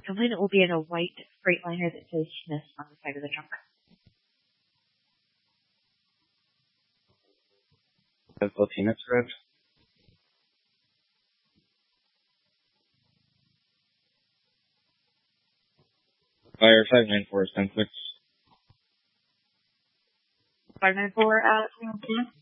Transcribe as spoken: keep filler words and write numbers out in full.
complainant will be in a white Freightliner that says Smith on the side of the trunk. Has both units arrived? Fire five nine four is ten six. five nine four at